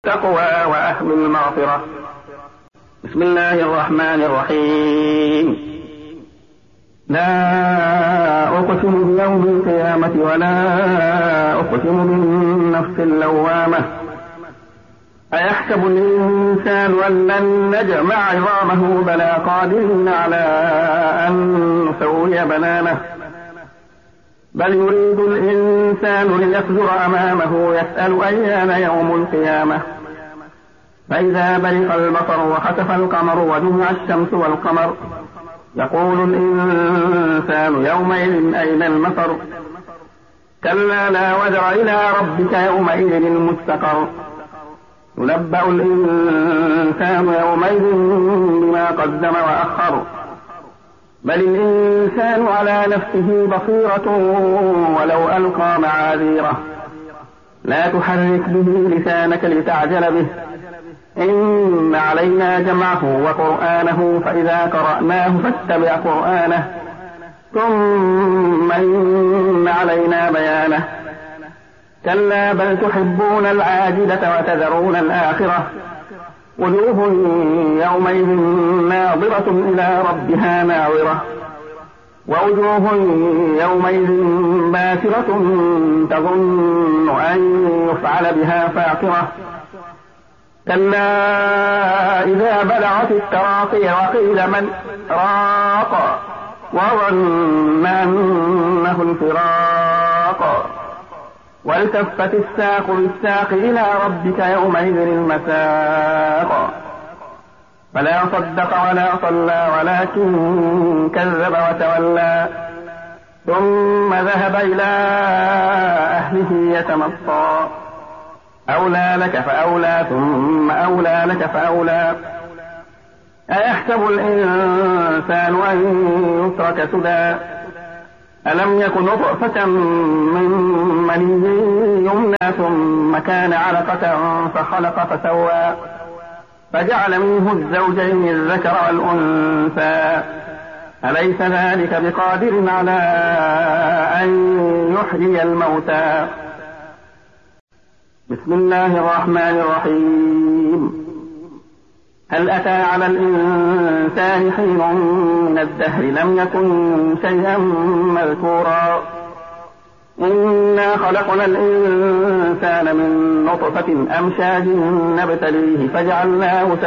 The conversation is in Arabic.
التقوى وأهل المغفرة. بسم الله الرحمن الرحيم. لا أقسم بيوم القيامة ولا أقسم بالنفس اللوامة. أيحسب الإنسان أن لن نجمع عظامه بلى قادرين على أن نسوي بنانه. بل يريد الإنسان ليفجر أمامه يسأل أيان يوم القيامة. فإذا برق البصر وخسف القمر وجمع الشمس والقمر يقول الإنسان يومئذ أين المفر. كلا لا وزر إلى ربك يومئذ المستقر. ينبأ الإنسان يومئذ بما قدم وأخر. بل الإنسان على نفسه بصيرة ولو ألقى معاذيره. لا تحرك به لسانك لتعجل به. إن علينا جمعه وقرآنه فإذا قرأناه فاتبع قرآنه ثم إن علينا بيانه. كلا بل تحبون العاجلة وتذرون الآخرة. وجوه يومئذ ناظرة إلى ربها ناظرة. ووجوه يومئذ باسرة تظن أن يفعل بها فاقرة. كلا إذا بلغت التراقي وقيل من راق وظن أنه الفراق. والتفت الساق بالساق إلى ربك يومئذ المساق. فلا صدق ولا صلى ولكن كذب وتولى ثم ذهب إلى أهله يتمطى. أولى لك فأولى ثم أولى لك فأولى. أيحسب الإنسان أن يترك سدى. ألم يكن نطفة من مني يمنى ثم كان علقة فخلق فسوى فجعل منه الزوجين الذكر والأنثى. أليس ذلك بقادر على أن يحيي الموتى. بسم الله الرحمن الرحيم. هل أتى على الإنسان حين من الدهر لم يكن شيئا مذكورا. إنا خلقنا الإنسان من نطفة أمشاج نبتليه فجعلناه